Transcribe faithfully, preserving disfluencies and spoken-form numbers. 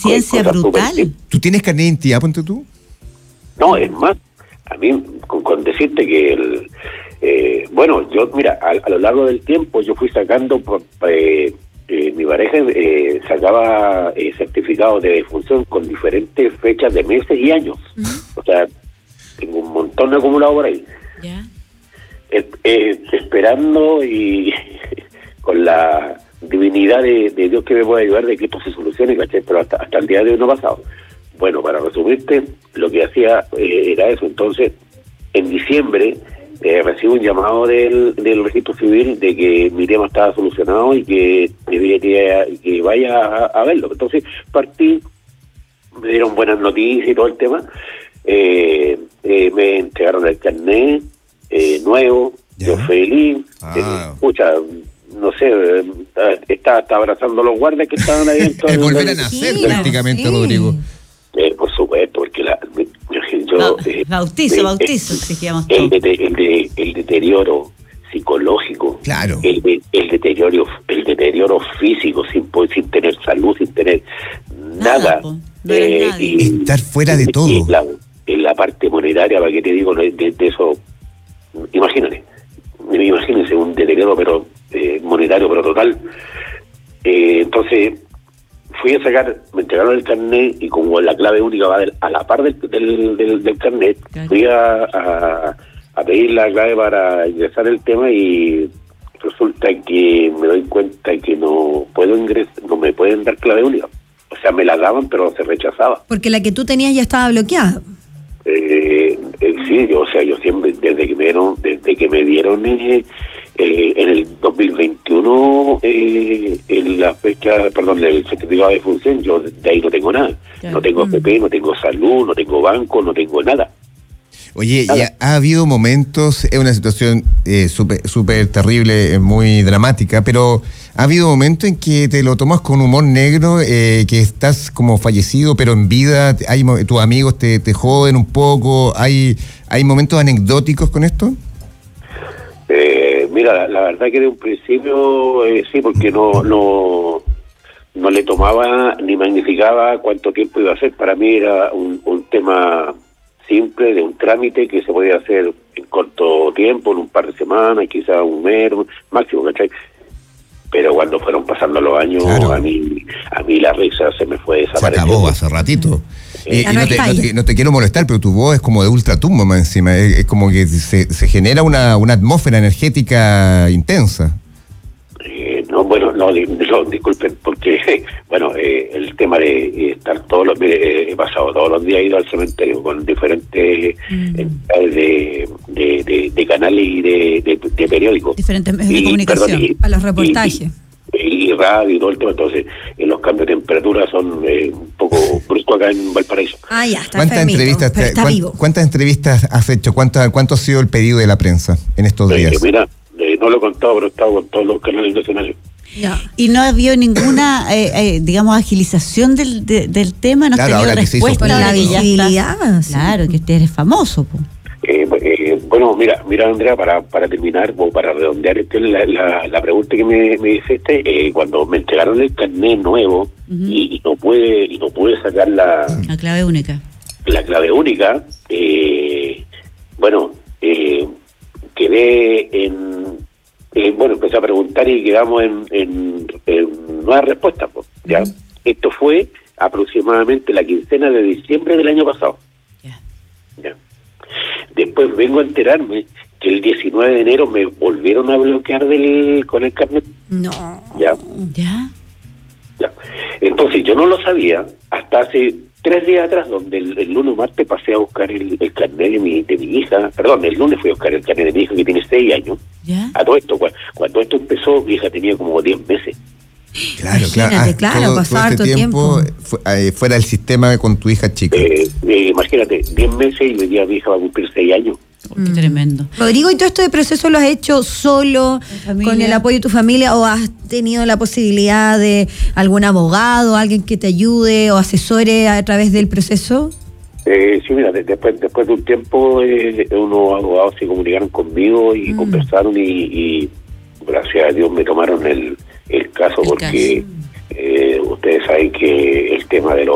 eficiencia brutal. ¿Tú tienes carnet de identidad, ponte tú? No, es más, a mí, con, con decirte que el... Eh, bueno, yo, mira, a, a lo largo del tiempo yo fui sacando... Eh, eh, mi pareja eh, sacaba eh, certificados de defunción con diferentes fechas de meses y años. Uh-huh. O sea, tengo un montón acumulado por ahí. Ya. Eh, eh, esperando y con la divinidad de, de Dios que me pueda ayudar de que esto se solucione, ¿cachai? Pero hasta, hasta el día de hoy no ha pasado. Bueno, para resumirte, lo que hacía eh, era eso. Entonces, en diciembre eh, recibo un llamado del, del registro civil de que mi tema estaba solucionado y que debería que vaya a, a verlo. Entonces, partí, me dieron buenas noticias y todo el tema. Eh, eh, me entregaron el carnet eh, nuevo, ¿ya? Yo feliz. Ah. Eh, escucha, no sé, eh, está, está abrazando a los guardias que estaban ahí. Es volver a nacer sí, prácticamente, sí. Rodrigo. Eh, por supuesto, porque la, yo... Ba- eh, bautizo, eh, bautizo, eh, exigíamos el, todo. de, el, de, el deterioro psicológico, claro. el, de, el deterioro el deterioro físico, sin, sin tener salud, sin tener nada. nada no eh, y, estar fuera de todo. Y la, en la parte monetaria, para que te digo, de, de, de eso, imagínate, imagínense un deterioro pero eh, monetario, pero total. Eh, entonces... Fui a sacar, me entregaron el carnet y como la clave única va a la par del, del, del, del carnet, claro. Fui a, a, a pedir la clave para ingresar el tema y resulta que me doy cuenta que no puedo ingresar, no me pueden dar clave única. O sea, me la daban pero se rechazaba. Porque la que tú tenías ya estaba bloqueada. Eh, eh, sí, yo, o sea, yo siempre, desde que me dieron, desde que me dieron eh, eh, en el dos mil veintiuno, eh, en la fecha, perdón, del certificado de función, yo de ahí no tengo nada. Claro. No tengo F P, no tengo salud, no tengo banco, no tengo nada. Oye, ya ha habido momentos, es una situación eh, súper súper terrible, muy dramática, pero ha habido momentos en que te lo tomas con humor negro, eh, que estás como fallecido, pero en vida, hay tus amigos te, te joden un poco, hay hay momentos anecdóticos con esto. Eh, mira, la, la verdad que de un principio eh, sí, porque no no no le tomaba ni magnificaba cuánto tiempo iba a ser. Para mí era un, un tema simple, de un trámite que se podía hacer en corto tiempo, en un par de semanas, quizás un mes, máximo, ¿cachai? Pero cuando fueron pasando los años, claro. a mí a mí la risa se me fue desapareciendo. Se acabó hace ratito. Eh, eh, y no, te, no, te, no te quiero molestar, pero tu voz es como de ultratumba más encima. Es, es como que se, se genera una, una atmósfera energética intensa. Eh, no, bueno, no, no, disculpen, porque, bueno, eh, el tema de eh, estar todos los... Eh, he pasado todos los días, he ido al cementerio con diferentes mm. de, de, de, de canales y de, de, de periódicos. Diferentes medios de comunicación, perdón, y, a los reportajes. Y, y, y radio y todo el tema, entonces, en los cambios de temperatura son eh, un poco bruscos acá en Valparaíso. Ah, ya, está ¿Cuántas enfermito, entrevistas te, está cuán, vivo. ¿Cuántas entrevistas has hecho? ¿Cuánto, ¿Cuánto ha sido el pedido de la prensa en estos días? Eh, mira, eh, no lo he contado, pero he estado con todos los canales nacionales. Ya. Y no ha habido ninguna, eh, eh, digamos, agilización del, de, del tema, no claro, ha tenido respuesta. La visibilidad. Sí. Claro, que usted es famoso, po. Eh, eh, bueno, mira, mira Andrea, para para terminar o para redondear este, la, la, la pregunta que me, me hiciste, eh, cuando me entregaron el carnet nuevo uh-huh. y, y no pude y no pude sacar la la clave única, la clave única, eh, bueno, eh, quedé en eh, bueno, empecé a preguntar y quedamos en, en, en nuevas respuestas, pues, ya. Uh-huh. Esto fue aproximadamente la quincena de diciembre del año pasado. Yeah. Ya. Después vengo a enterarme que el diecinueve de enero me volvieron a bloquear del con el carnet. No. Ya. Ya. Ya. Entonces yo no lo sabía hasta hace tres días atrás, donde el, el lunes o martes pasé a buscar el, el carnet de mi, de mi hija. Perdón, el lunes fui a buscar el carnet de mi hija que tiene seis años. Ya. A todo esto, cuando, cuando esto empezó, mi hija tenía como diez meses. Claro, claro. Ah, claro, todo, pasó todo harto este tiempo, tiempo. Fu- eh, fuera del sistema con tu hija chica. Eh, eh, imagínate, diez meses y hoy día mi hija va a cumplir seis años. Oh, qué tremendo. Rodrigo, ¿y todo esto de proceso lo has hecho solo, con el apoyo de tu familia, o has tenido la posibilidad de algún abogado, alguien que te ayude o asesore a través del proceso? Eh, sí, mira, de, después después de un tiempo eh, unos abogados se comunicaron conmigo y mm. conversaron y, y gracias a Dios me tomaron el, el caso el porque caso. Eh, ustedes saben que el tema de los